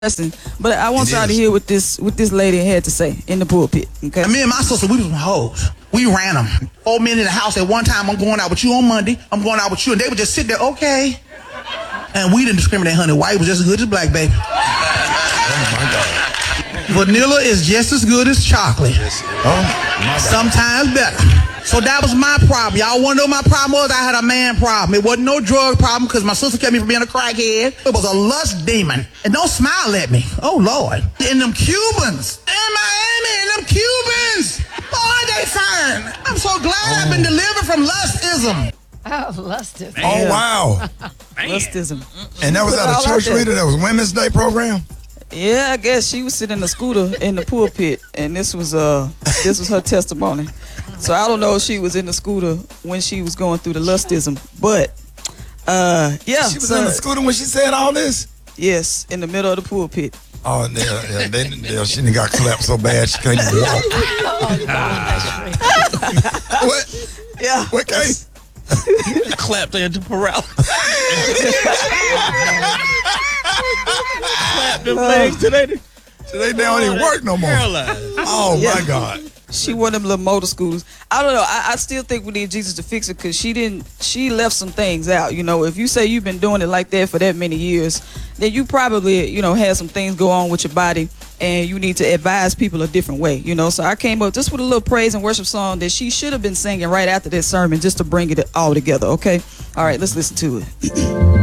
lesson, but I want y'all to hear what this lady had to say in the pulpit. Okay. Me and my sister, we was some hoes. We ran them. 4 men in the house at one time. I'm going out with you on Monday. I'm going out with you, and they would just sit there, okay. And we didn't discriminate, honey. White was just as good as black, baby. Oh my God. Vanilla is just as good as chocolate. Oh my God. Sometimes better. So that was my problem. Y'all want to know what my problem was? I had a man problem. It wasn't no drug problem because my sister kept me from being a crackhead. It was a lust demon. And don't smile at me. Oh, Lord. And them Cubans in Miami, and them Cubans. Boy, they fine. I'm so glad I've been delivered from lustism. Oh, lustism. Oh, wow. Lustism. And that was at a church reader? That was Women's Day program? Yeah, I guess she was sitting in the scooter in the pulpit, and this was her testimony. So I don't know if she was in the scooter when she was going through the lustism, but yeah. She was in the scooter when she said all this? Yes, in the middle of the pulpit. Oh, yeah, she done got clapped so bad she couldn't even walk. What? Yeah. What case? Clapped into paralysis. Clapped them legs today. They don't even work no more. Paralyzed. Oh, my God. She one of them little motor scooters. I don't know. I still think we need Jesus to fix it because she left some things out. You know, if you say you've been doing it like that for that many years, then you probably, you know, had some things go on with your body and you need to advise people a different way, you know. So I came up just with a little praise and worship song that she should have been singing right after this sermon just to bring it all together, okay? All right, let's listen to it.